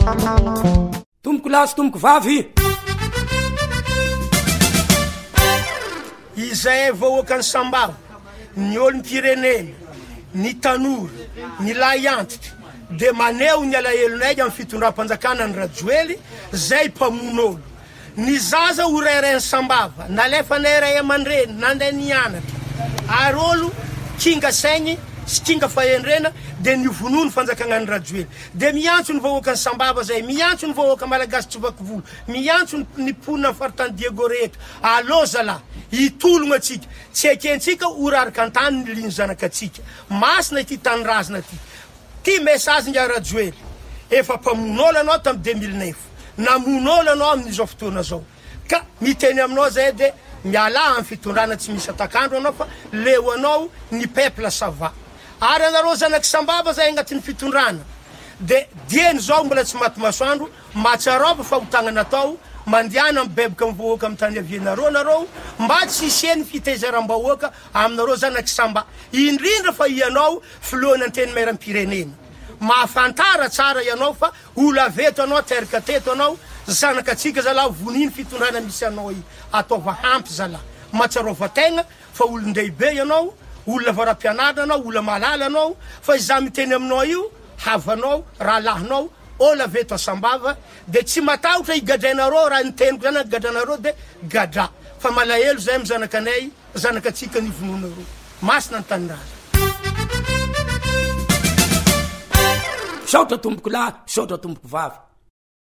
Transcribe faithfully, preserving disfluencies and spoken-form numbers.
Tomboko lasy tomboko vavy. Izay vahoaka ny sambava, ny olom-pirenena, ny tanora, ny lahy antitra, de maneho ny alahelonay amin'ny fitondram-panjakana ny Rajoely, zay mpamon'olo. Ny zaza ho rairay sambava, nalefa nay ray aman-dreny, nandeha nianatra. Ary olo kinga saigny, sy kinga fahendrena, de ny vonono fanjakana ny Rajoely. De miantso ny vahoaka ny sambava zay, miantso ny vahoaka malagasy Tsovakovolo, miantso ny ponina faritany Diego rehetra. Allo zala, hitologna atsika, tsy ekentsika ho raraka antany ny liny zanakatsika. Masina ity tany razana ty. Ty message nga Rajoely, efa mpamon'olo anao tamin'ny deux mille neuf, namon'olo anao amin'izao fotoana zao. Ka miteny aminao zay de miala amin'ny fitondrana tsy misy atakandro anao fa leo anao ny peuple ça va. Ary anareo zanaky sambava zay agnatin'ny fitondrana. De dieny zao mbola tsy maty masoandro, matsarova fa hotagnana atao, mandiana mibebaka mivoaka amin'ny tany avianareo nareo, mba tsy isiany fitaizaram-bahoaka aminareo zanaky samba. Indrindra fa ianao filohan'ny anteny mairaam-pirenena. Mahafantara tsara ianao fa ola veto anao, teraka teto anao, zanakatsika zala voniny fitondrana misy anao i. Ataova hampy zala. Matsarova tegna fa olon-dehibe ianao, olona varam-pianarana anao, olona malala anao, fa iza miteny aminao io, havanao, rahalahinao, ola veto asambava, de tsy matahotra igadrainareo raha niteniko zany gadranareo de gadra. Fa malahelo zay amin'ny zanakanay, zanakatsika ny vononareo. Masina ny taniraza. Saotra tomboko lahy, saotra tomboko vavy.